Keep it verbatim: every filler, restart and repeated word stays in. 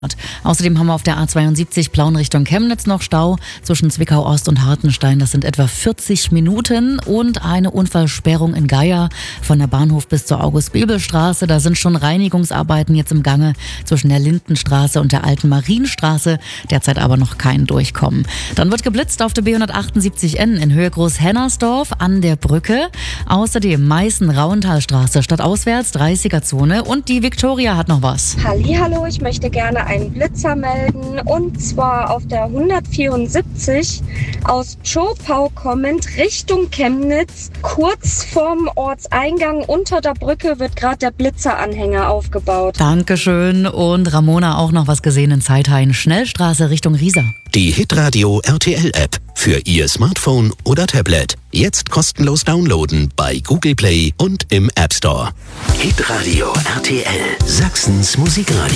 Außerdem haben wir auf der A zweiundsiebzig Plauen Richtung Chemnitz noch Stau zwischen Zwickau Ost und Hartenstein. Das sind etwa vierzig Minuten und eine Unfallsperrung in Geier von der Bahnhof bis zur August-Bebel-Straße. Da sind schon Reinigungsarbeiten jetzt im Gange zwischen der Lindenstraße und der Alten Marienstraße. Derzeit aber noch kein Durchkommen. Dann wird geblitzt auf der B hundertachtundsiebzig N in Höhe Groß-Hennersdorf an der Brücke. Außerdem Meißen-Rauentalstraße stadtauswärts dreißiger Zone und die Viktoria hat noch was. Hallihallo, ich möchte gerne einen Blitzer melden und zwar auf der hundertvierundsiebzig aus Zschopau kommend Richtung Chemnitz. Kurz vorm Ortseingang unter der Brücke wird gerade der Blitzeranhänger aufgebaut. Dankeschön. Und Ramona auch noch was gesehen in Zeithain. Schnellstraße Richtung Riesa. Die Hitradio R T L-App für Ihr Smartphone oder Tablet. Jetzt kostenlos downloaden bei Google Play und im App Store. Hitradio R T L, Sachsens Musikradio.